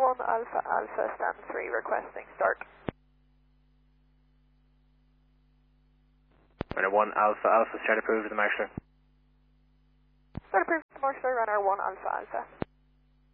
1 Alpha Alpha, stand 3, requesting start. Runner 1 Alpha Alpha, start approved with the marshaller. Start approved with the marshaller, runner 1 Alpha Alpha.